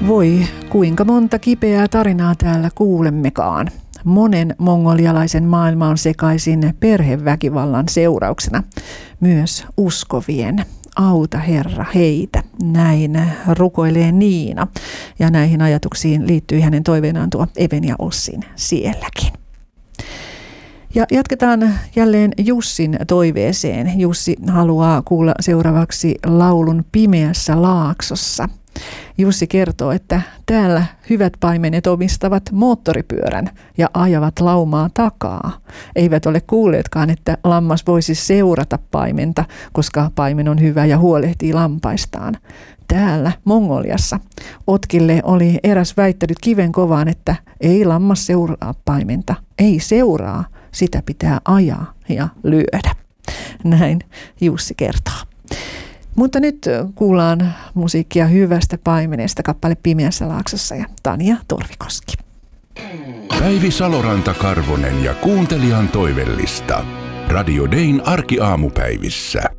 Voi, kuinka monta kipeää tarinaa täällä kuulemmekaan. Monen mongolialaisen maailma on sekaisin perheväkivallan seurauksena. Myös uskovien. Auta Herra heitä. Näin rukoilee Niina. Ja näihin ajatuksiin liittyy hänen toiveenaan tuo Even ja Ossin sielläkin. Ja jatketaan jälleen Jussin toiveeseen. Jussi haluaa kuulla seuraavaksi laulun Pimeässä laaksossa. Jussi kertoo, että täällä hyvät paimenet omistavat moottoripyörän ja ajavat laumaa takaa. Eivät ole kuulleetkaan, että lammas voisi seurata paimenta, koska paimen on hyvä ja huolehtii lampaistaan. Täällä Mongoliassa Otkille oli eräs väittänyt kiven kovaan, että ei lammas seuraa paimenta, ei seuraa, sitä pitää ajaa ja lyödä. Näin Jussi kertoo. Mutta nyt kuullaan musiikkia hyvästä paimenesta, kappale Pimeässä laaksossa ja Tanja Torvikoski. Päivi Saloranta-Karvonen ja kuuntelijan toivellista. Radio Dayn arkiaamupäivissä.